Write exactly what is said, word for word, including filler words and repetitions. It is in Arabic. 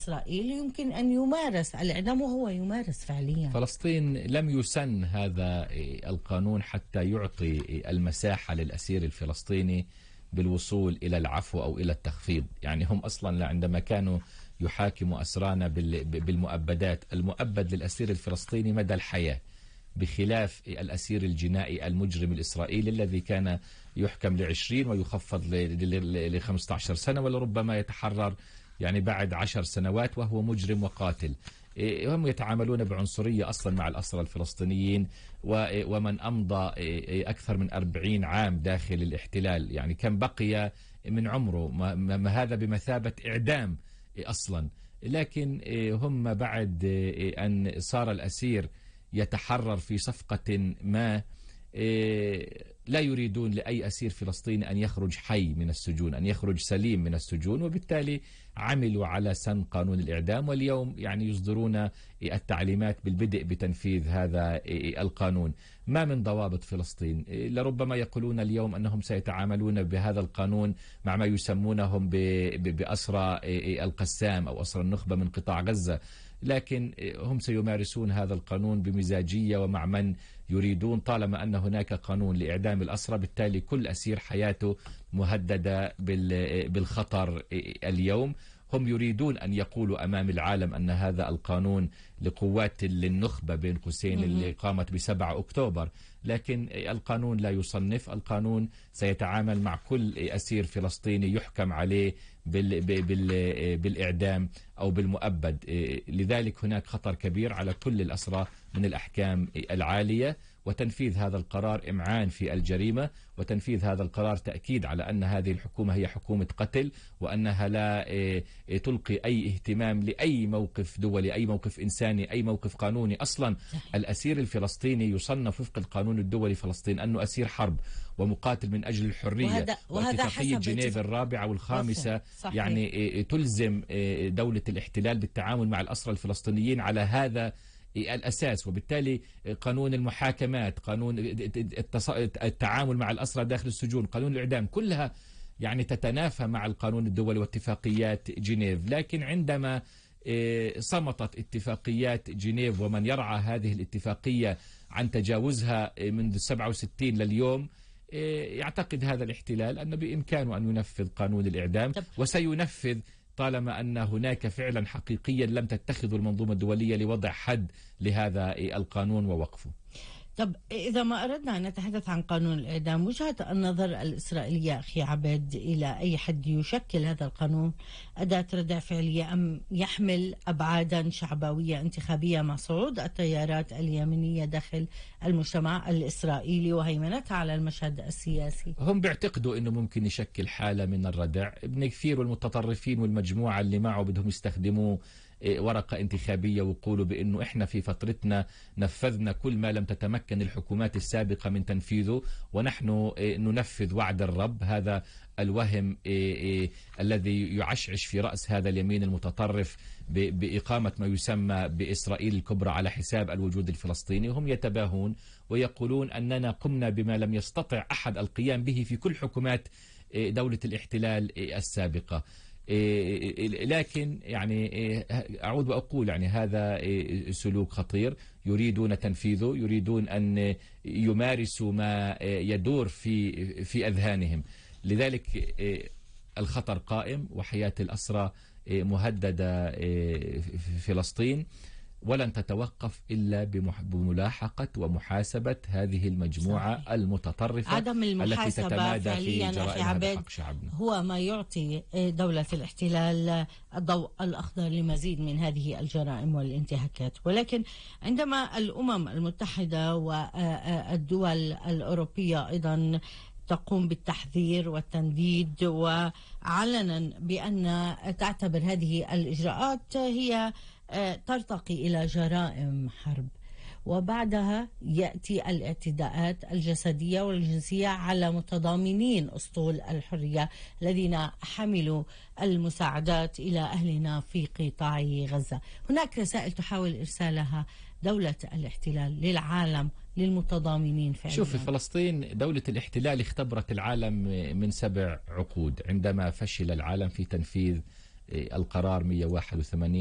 إسرائيل يمكن أن يمارس الإعدام، وهو يمارس فعليا. فلسطين لم يسن هذا القانون حتى يعطي المساحة للأسير الفلسطيني بالوصول إلى العفو أو إلى التخفيض. يعني هم أصلا عندما كانوا يحاكموا أسرانا بالمؤبدات، المؤبد للأسير الفلسطيني مدى الحياة، بخلاف الأسير الجنائي المجرم الإسرائيلي الذي كان يحكم لعشرين ويخفض لخمسة عشر سنة، ولربما يتحرر يعني بعد عشر سنوات وهو مجرم وقاتل. هم يتعاملون بعنصرية أصلا مع الأسرى الفلسطينيين، ومن أمضى أكثر من أربعين عام داخل الاحتلال، يعني كم بقي من عمره، ما هذا بمثابة إعدام أصلا. لكن هم بعد أن صار الأسير يتحرر في صفقة ما، لا يريدون لأي أسير فلسطيني أن يخرج حي من السجون، أن يخرج سليم من السجون، وبالتالي عملوا على سن قانون الإعدام. واليوم يعني يصدرون التعليمات بالبدء بتنفيذ هذا القانون. ما من ضوابط فلسطين، لربما يقولون اليوم أنهم سيتعاملون بهذا القانون مع ما يسمونهم بأسرى القسام أو أسرى النخبة من قطاع غزة، لكن هم سيمارسون هذا القانون بمزاجية ومع من يريدون، طالما أن هناك قانون لإعدام الأسرى. بالتالي كل أسير حياته مهددة بالخطر اليوم. هم يريدون أن يقولوا أمام العالم أن هذا القانون لقوات للنخبة بين قوسين اللي قامت بسبعة أكتوبر، لكن القانون لا يصنف. القانون سيتعامل مع كل أسير فلسطيني يحكم عليه بال بال بالإعدام أو بالمؤبد. لذلك هناك خطر كبير على كل الأسرى من الأحكام العالية، وتنفيذ هذا القرار إمعان في الجريمة، وتنفيذ هذا القرار تأكيد على أن هذه الحكومة هي حكومة قتل، وأنها لا تلقي أي اهتمام لأي موقف دولي، أي موقف إنساني، أي موقف قانوني. أصلا الأسير الفلسطيني يصنف وفق القانون الدولي فلسطين أنه أسير حرب ومقاتل من أجل الحرية، وهذا, وهذا واتفاقية جنيف الرابعة والخامسة صحيح. يعني تلزم دولة الاحتلال بالتعامل مع الأسرى الفلسطينيين على هذا الأساس. وبالتالي قانون المحاكمات، قانون التعامل مع الأسرى داخل السجون، قانون الإعدام، كلها يعني تتنافى مع القانون الدولي واتفاقيات جنيف. لكن عندما صمتت اتفاقيات جنيف ومن يرعى هذه الاتفاقية عن تجاوزها منذ سبعة وستين لليوم، يعتقد هذا الاحتلال أن بإمكانه أن ينفذ قانون الإعدام، وسينفذ طالما أن هناك فعلا حقيقيا لم تتخذ المنظومة الدولية لوضع حد لهذا القانون ووقفه. طب إذا ما أردنا أن نتحدث عن قانون الإعدام، وجهة النظر الإسرائيلية أخي عبد إلى أي حد يشكل هذا القانون أداة ردع فعلية أم يحمل أبعادا شعبوية انتخابية مع صعود التيارات اليمينية داخل المجتمع الإسرائيلي وهيمنتها على المشهد السياسي؟ هم بيعتقدوا أنه ممكن يشكل حالة من الردع. ابن كثير والمتطرفين والمجموعة اللي معه بدهم يستخدموه ورقة انتخابية ويقولوا بأنه إحنا في فترتنا نفذنا كل ما لم تتمكن الحكومات السابقة من تنفيذه، ونحن ننفذ وعد الرب. هذا الوهم الذي يعشعش في رأس هذا اليمين المتطرف بإقامة ما يسمى بإسرائيل الكبرى على حساب الوجود الفلسطيني. هم يتباهون ويقولون أننا قمنا بما لم يستطع أحد القيام به في كل حكومات دولة الاحتلال السابقة. لكن يعني أعود وأقول يعني هذا سلوك خطير يريدون تنفيذه، يريدون أن يمارسوا ما يدور في في أذهانهم. لذلك الخطر قائم وحياة الأسرى مهددة في فلسطين، ولن تتوقف إلا بملاحقة ومحاسبة هذه المجموعة صحيح. المتطرفة عدم المحاسبة التي تتمادى فعليا في جرائمها بحق شعبنا هو ما يعطي دولة الاحتلال الضوء الأخضر لمزيد من هذه الجرائم والانتهاكات. ولكن عندما الأمم المتحدة والدول الأوروبية أيضا تقوم بالتحذير والتنديد وعلنا بأن تعتبر هذه الإجراءات هي ترتقي إلى جرائم حرب، وبعدها يأتي الاعتداءات الجسدية والجنسية على متضامنين أسطول الحرية الذين حملوا المساعدات إلى أهلنا في قطاع غزة. هناك رسائل تحاول إرسالها دولة الاحتلال للعالم للمتضامنين فعلا. شوف، في فلسطين دولة الاحتلال اختبرت العالم من سبع عقود عندما فشل العالم في تنفيذ القرار مئة وواحد وثمانين